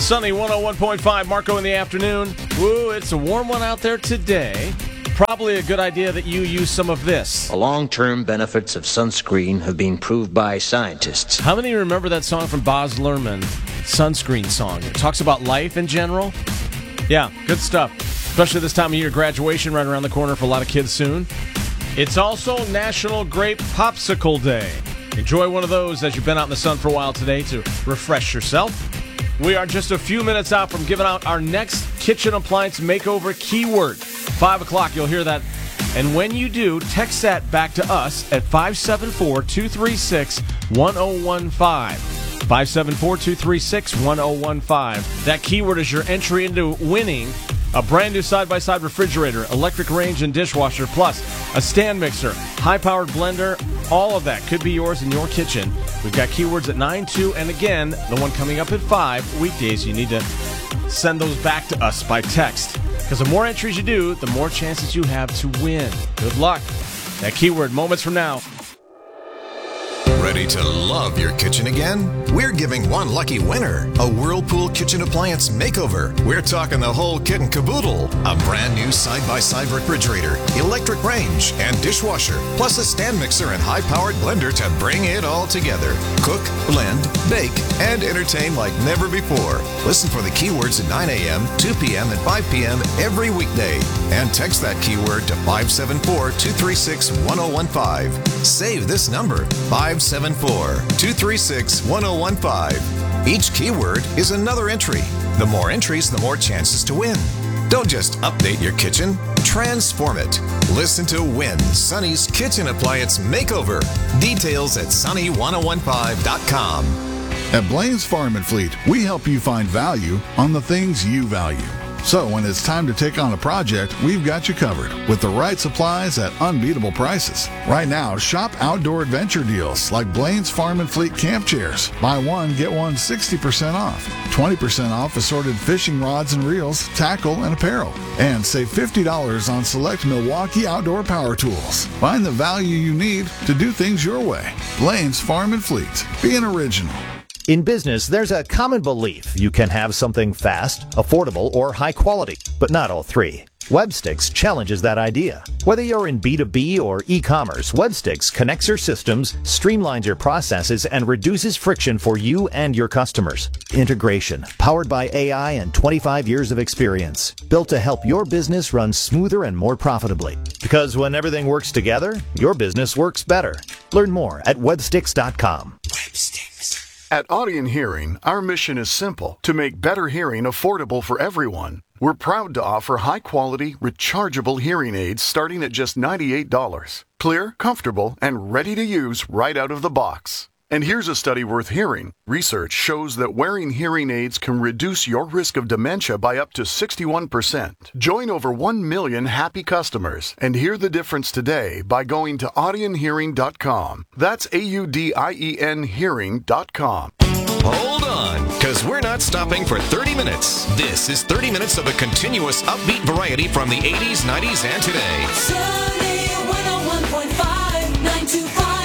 Sunny 101.5, Marco in the afternoon. Woo, it's a warm one out there today. Probably a good idea that you use some of this. The long-term benefits of sunscreen have been proved by scientists. How many remember that song from Baz Luhrmann, Sunscreen song? It talks about life in general. Yeah, good stuff. Especially this time of year, graduation right around the corner for a lot of kids soon. It's also National Grape Popsicle Day. Enjoy one of those as you've been out in the sun for a while today to refresh yourself. We are just a few minutes out from giving out our next kitchen appliance makeover keyword. 5 o'clock, you'll hear that. And when you do, text that back to us at 574-236-1015. 574-236-1015. That keyword is your entry into winning a brand new side-by-side refrigerator, electric range and dishwasher, plus a stand mixer, high-powered blender. All of that could be yours in your kitchen. We've got keywords at 9, 2, and again, the one coming up at 5 weekdays. You need to send those back to us by text, because the more entries you do, the more chances you have to win. Good luck. That keyword moments from now. Ready to love your kitchen again? We're giving one lucky winner a Whirlpool kitchen appliance makeover. We're talking the whole kit and caboodle. A brand new side-by-side refrigerator, electric range, and dishwasher, plus a stand mixer and high-powered blender to bring it all together. Cook, blend, bake, and entertain like never before. Listen for the keywords at 9 a.m., 2 p.m., and 5 p.m. every weekday. And text that keyword to 574-236-1015. Save this number, 574-236-1015. Each keyword is another entry. The more entries, the more chances to win. Don't just update your kitchen, transform it. Listen to win Sunny's Kitchen Appliance Makeover. Details at sunny1015.com. At Blaine's Farm and Fleet, we help you find value on the things you value. So when it's time to take on a project, we've got you covered with the right supplies at unbeatable prices. Right now, shop outdoor adventure deals like Blaine's Farm and Fleet camp chairs. Buy one, get one 60% off. 20% off assorted fishing rods and reels, tackle, and apparel. And save $50 on select Milwaukee outdoor power tools. Find the value you need to do things your way. Blaine's Farm and Fleet. Be an original. In business, there's a common belief you can have something fast, affordable, or high quality, but not all three. Webstix challenges that idea. Whether you're in B2B or e-commerce, Webstix connects your systems, streamlines your processes, and reduces friction for you and your customers. Integration, powered by AI and 25 years of experience, built to help your business run smoother and more profitably. Because when everything works together, your business works better. Learn more at webstix.com. At Audion Hearing, our mission is simple: to make better hearing affordable for everyone. We're proud to offer high-quality, rechargeable hearing aids starting at just $98. Clear, comfortable, and ready to use right out of the box. And here's a study worth hearing. Research shows that wearing hearing aids can reduce your risk of dementia by up to 61%. Join over 1 million happy customers and hear the difference today by going to audionhearing.com. That's AUDIEN hearing.com. Hold on, because we're not stopping for 30 minutes. This is 30 minutes of a continuous upbeat variety from the 80s, 90s, and today. Sunny 101.5, 925.